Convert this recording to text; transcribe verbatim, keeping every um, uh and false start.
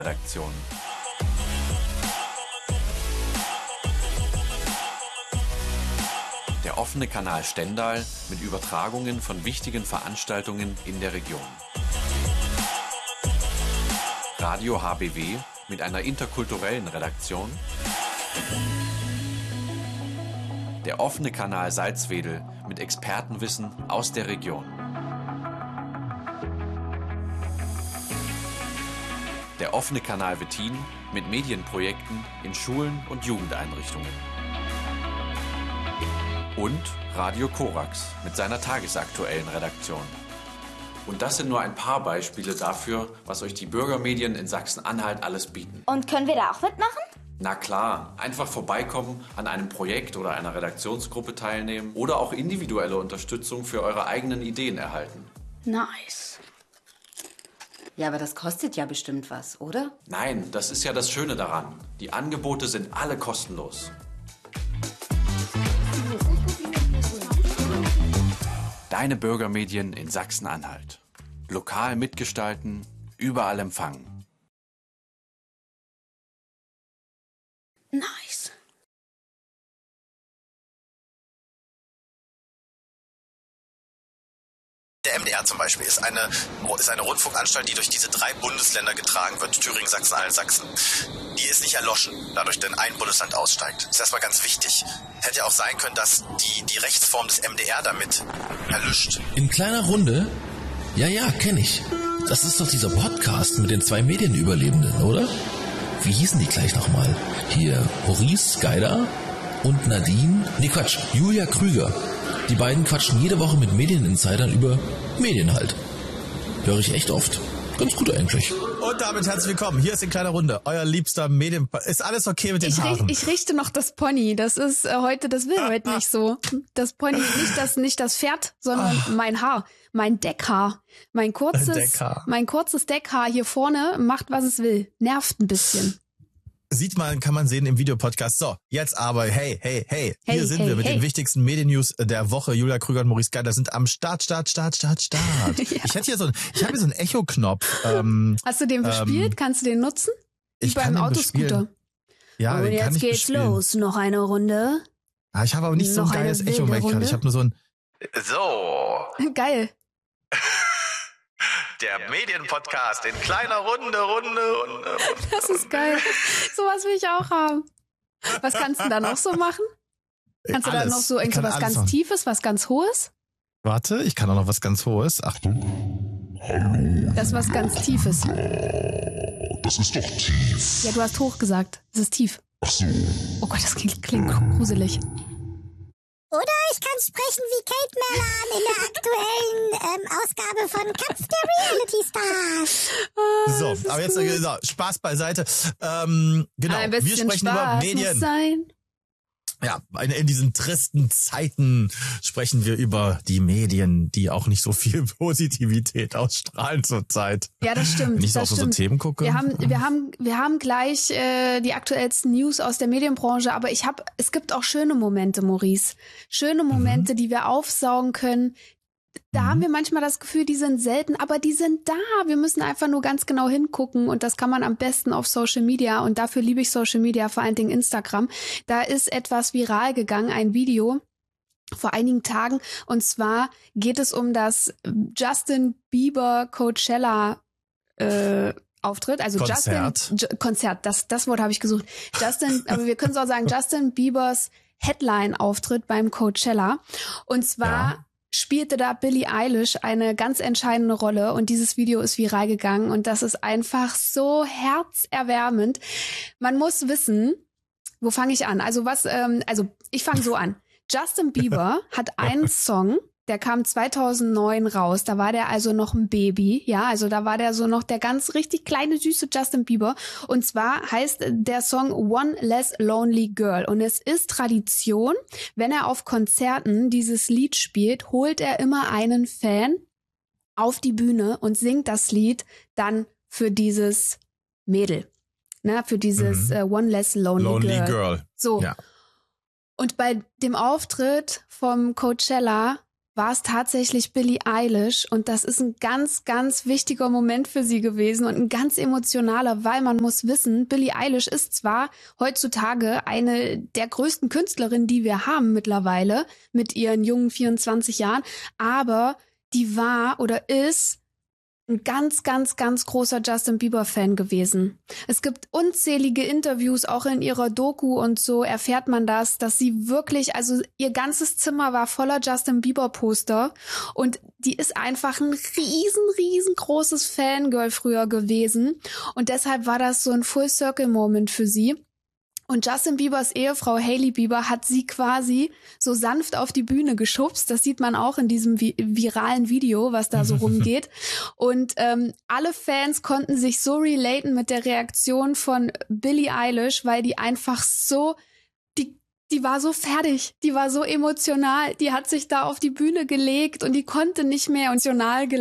Redaktion. Der offene Kanal Stendal mit Übertragungen von wichtigen Veranstaltungen in der Region. Radio H B W mit einer interkulturellen Redaktion. Der offene Kanal Salzwedel mit Expertenwissen aus der Region. Der offene Kanal Wettin mit Medienprojekten in Schulen und Jugendeinrichtungen. Und Radio Korax mit seiner tagesaktuellen Redaktion. Und das sind nur ein paar Beispiele dafür, was euch die Bürgermedien in Sachsen-Anhalt alles bieten. Und können wir da auch mitmachen? Na klar, einfach vorbeikommen, an einem Projekt oder einer Redaktionsgruppe teilnehmen oder auch individuelle Unterstützung für eure eigenen Ideen erhalten. Nice. Ja, aber das kostet ja bestimmt was, oder? Nein, das ist ja das Schöne daran. Die Angebote sind alle kostenlos. Deine Bürgermedien in Sachsen-Anhalt. Lokal mitgestalten, überall empfangen. Nice. Der M D R zum Beispiel ist eine, ist eine Rundfunkanstalt, die durch diese drei Bundesländer getragen wird, Thüringen, Sachsen-Anhalt, Sachsen. Die ist nicht erloschen, dadurch, denn ein Bundesland aussteigt. Das ist erstmal ganz wichtig. Hätte ja auch sein können, dass die, die Rechtsform des M D R damit erlischt. In kleiner Runde? Ja, ja, kenne ich. Das ist doch dieser Podcast mit den zwei Medienüberlebenden, oder? Wie hießen die gleich nochmal? Hier, Maurice Geider und Nadine... Nee, Quatsch, Julia Krüger. Die beiden quatschen jede Woche mit Medieninsidern über Medien halt. Höre ich echt oft. Ganz gut eigentlich. Und damit herzlich willkommen. Hier ist in kleiner Runde euer liebster Medien... Ist alles okay mit den ich Haaren? Richt, ich richte noch das Pony. Das ist äh, heute, das will heute nicht so. Das Pony, nicht das, nicht das Pferd, sondern Ach. mein Haar. Mein Deckhaar. Mein kurzes, Deckhaar. mein kurzes Deckhaar hier vorne macht, was es will. Nervt ein bisschen. Sieht man, kann man sehen im Videopodcast. So, jetzt aber, hey, hey, hey. Hey, Hier sind hey, wir mit hey. den wichtigsten Medien-News der Woche. Julia Krüger und Maurice Geider sind am Start, Start, Start, Start, Start. Ja. Ich hätte hier so, ich habe hier so einen Echo-Knopf. Ähm, Hast du den bespielt? Ähm, Kannst du den nutzen? Wie ich beim kann den Autoscooter. bespielen. Ja, Und den kann jetzt ich geht's bespielen. los. Noch eine Runde. Ah, ich habe aber nicht so ein Noch eine geiles Echo, wilde weil ich kann. Runde? Ich habe nur so ein, So, Geil. der Medienpodcast in kleiner Runde, Runde, Runde. Das ist geil. Sowas will ich auch haben. Was kannst du da noch so machen? Kannst du da alles. noch so Ich irgend so kann was alles ganz machen. Tiefes, was ganz Hohes? Warte, ich kann auch noch was ganz Hohes. Achtung. Das ist was ganz Tiefes. Das ist doch tief. Ja, du hast hoch gesagt. Das ist tief. Ach so. Oh Gott, das klingt, klingt gruselig. Oder ich kann sprechen wie Kate Mellan in der aktuellen ähm, Ausgabe von Kampf der Reality Stars. Oh, So, das ist aber jetzt gut. äh, so, Spaß beiseite. Ähm, genau, Ein wir bisschen sprechen Spaß über muss Medien. sein. Ja, in, in diesen tristen Zeiten sprechen wir über die Medien, die auch nicht so viel Positivität ausstrahlen zurzeit. Ja, das stimmt. Wenn ich so das auf unsere stimmt. Themen gucke. Wir haben, wir haben, wir haben gleich äh, die aktuellsten News aus der Medienbranche, aber ich habe, es gibt auch schöne Momente, Maurice. Schöne Momente, mhm. die wir aufsaugen können. Da mhm. haben wir manchmal das Gefühl, die sind selten, aber die sind da. Wir müssen einfach nur ganz genau hingucken und das kann man am besten auf Social Media und dafür liebe ich Social Media, vor allen Dingen Instagram. Da ist etwas viral gegangen, ein Video vor einigen Tagen und zwar geht es um das Justin Bieber Coachella äh, Auftritt, also Konzert. Justin J- Konzert, das das Wort habe ich gesucht. Justin, aber wir können es auch sagen, Justin Biebers Headline-Auftritt beim Coachella und zwar Ja. spielte da Billie Eilish eine ganz entscheidende Rolle und dieses Video ist viral gegangen und das ist einfach so herzerwärmend. Man muss wissen, wo fange ich an? Also was, ähm, also ich fange so an. Justin Bieber hat einen Song, der kam zweitausendneun raus, da war der also noch ein Baby, ja, also da war der so noch der ganz richtig kleine, süße Justin Bieber und zwar heißt der Song One Less Lonely Girl und es ist Tradition, wenn er auf Konzerten dieses Lied spielt, holt er immer einen Fan auf die Bühne und singt das Lied dann für dieses Mädel, ne, für dieses Mhm. äh, One Less Lonely, Lonely Girl. Girl. So. Ja. Und bei dem Auftritt vom Coachella war es tatsächlich Billie Eilish und das ist ein ganz, ganz wichtiger Moment für sie gewesen und ein ganz emotionaler, weil man muss wissen, Billie Eilish ist zwar heutzutage eine der größten Künstlerinnen, die wir haben mittlerweile mit ihren jungen vierundzwanzig Jahren, aber die war oder ist ein ganz, ganz, ganz großer Justin Bieber-Fan gewesen. Es gibt unzählige Interviews, auch in ihrer Doku und so erfährt man das, dass sie wirklich, also ihr ganzes Zimmer war voller Justin Bieber-Poster und die ist einfach ein riesen, riesengroßes Fangirl früher gewesen und deshalb war das so ein Full-Circle-Moment für sie. Und Justin Biebers Ehefrau Hailey Bieber hat sie quasi so sanft auf die Bühne geschubst. Das sieht man auch in diesem vi- viralen Video, was da so rumgeht. Und ähm, alle Fans konnten sich so relaten mit der Reaktion von Billie Eilish, weil die einfach so, die die war so fertig, die war so emotional, die hat sich da auf die Bühne gelegt und die konnte nicht mehr emotional